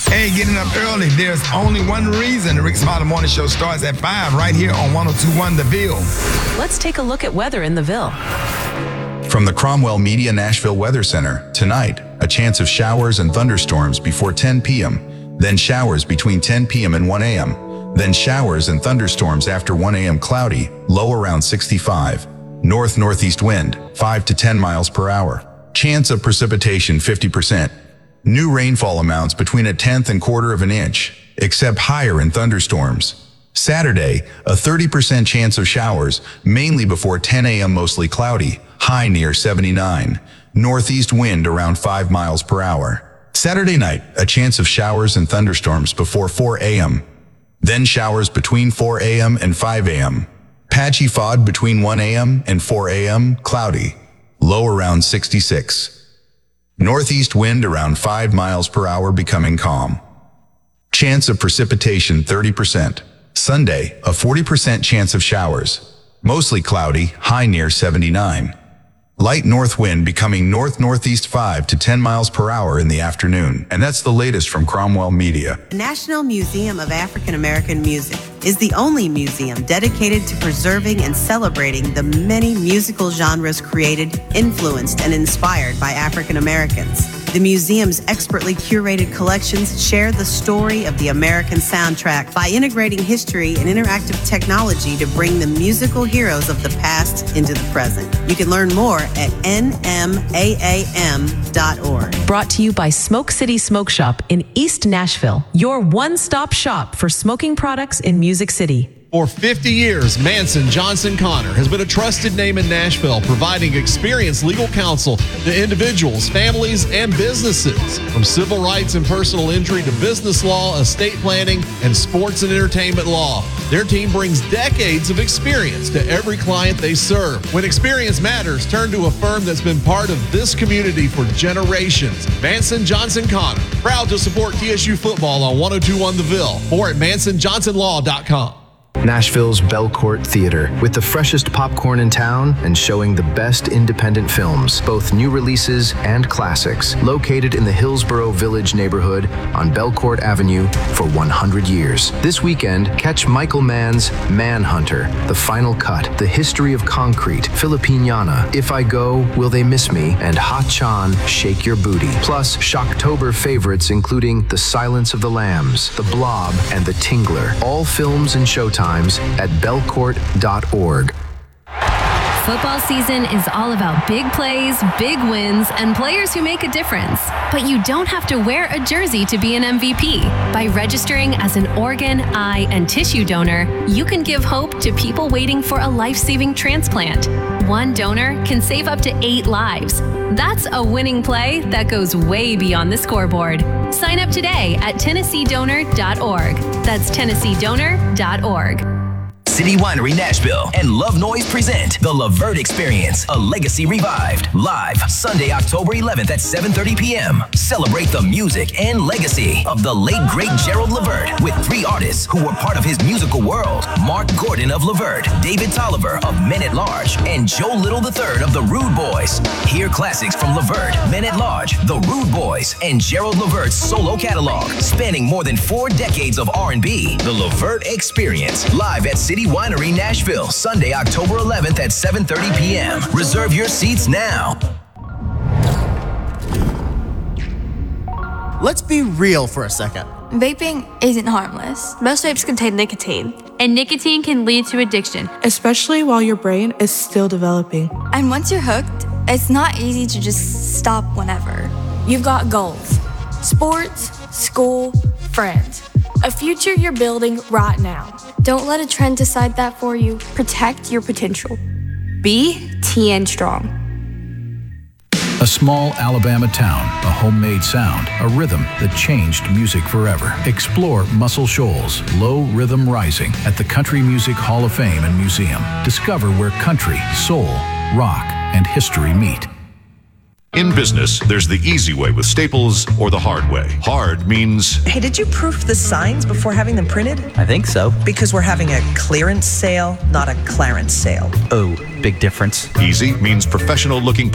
Hey, getting up early. There's only one reason the Rick Smiley Morning Show starts at 5 right here on 102.1 The Ville. Let's take a look at weather in the Ville. From the Cromwell Media Nashville Weather Center, tonight, a chance of showers and thunderstorms before 10 p.m., then showers between 10 p.m. and 1 a.m., then showers and thunderstorms after 1 a.m. cloudy, low around 65. North-northeast wind, 5 to 10 miles per hour. Chance of precipitation 50%. New rainfall amounts between 1/10 and 1/4 of an inch, except higher in thunderstorms. Saturday, a 30% chance of showers, mainly before 10 a.m. mostly cloudy, high near 79. Northeast wind around 5 miles per hour. Saturday night, a chance of showers and thunderstorms before 4 a.m. Then showers between 4 a.m. and 5 a.m. Patchy fog between 1 a.m. and 4 a.m., cloudy, low around 66. Northeast wind around 5 miles per hour becoming calm. Chance of precipitation 30%. Sunday, a 40% chance of showers. Mostly cloudy, high near 79. Light north wind becoming north-northeast 5 to 10 miles per hour in the afternoon. And that's the latest from Cromwell Media. The National Museum of African American Music is the only museum dedicated to preserving and celebrating the many musical genres created, influenced, and inspired by African Americans. The museum's expertly curated collections share the story of the American soundtrack by integrating history and interactive technology to bring the musical heroes of the past into the present. You can learn more at nmaam.org. Brought to you by Smoke City Smoke Shop in East Nashville, your one-stop shop for smoking products in Music City. For 50 years, Manson Johnson Connor has been a trusted name in Nashville, providing experienced legal counsel to individuals, families, and businesses. From civil rights and personal injury to business law, estate planning, and sports and entertainment law, their team brings decades of experience to every client they serve. When experience matters, turn to a firm that's been part of this community for generations. Manson Johnson Connor, proud to support TSU football on 102.1 The Ville. More at mansonjohnsonlaw.com. Nashville's Belcourt Theater, with the freshest popcorn in town and showing the best independent films, both new releases and classics, located in the Hillsborough Village neighborhood on Belcourt Avenue for 100 years. This weekend, catch Michael Mann's Manhunter, The Final Cut, The History of Concrete, Filipiniana, If I Go, Will They Miss Me, and Ha Chan, Shake Your Booty. Plus, Shocktober favorites including The Silence of the Lambs, The Blob, and The Tingler. All films and showtimes at belcourt.org. Football season is all about big plays, big wins, and players who make a difference. But you don't have to wear a jersey to be an MVP. By registering as an organ, eye, and tissue donor, you can give hope to people waiting for a life-saving transplant. One donor can save up to 8 lives. That's a winning play that goes way beyond the scoreboard. Sign up today at TennesseeDonor.org. That's TennesseeDonor.org. City Winery Nashville and Love Noise present The Levert Experience, a legacy revived. Live Sunday, October 11th at 7:30 p.m. Celebrate the music and legacy of the late, great Gerald Levert with 3 artists who were part of his musical world. Mark Gordon of Levert, David Tolliver of Men at Large, and Joe Little III of the Rude Boys. Hear classics from Levert, Men at Large, the Rude Boys, and Gerald Levert's solo catalog, spanning more than 4 decades of R&B. The Levert Experience, live at City Winery Nashville, Sunday, October 11th at 7:30 p.m. Reserve your seats now. Let's be real for a second. Vaping isn't harmless. Most vapes contain nicotine. And nicotine can lead to addiction, especially while your brain is still developing. And once you're hooked, it's not easy to just stop whenever. You've got goals: sports, school, friends. A future you're building right now. Don't let a trend decide that for you. Protect your potential. Be TN Strong. A small Alabama town, a homemade sound, a rhythm that changed music forever. Explore Muscle Shoals, Low Rhythm Rising at the Country Music Hall of Fame and Museum. Discover where country, soul, rock, and history meet. In business, there's the easy way with Staples or the hard way. Hard means... Hey, did you proof the signs before having them printed? I think so. Because we're having a clearance sale, not a Clarence sale. Oh, big difference. Easy means professional-looking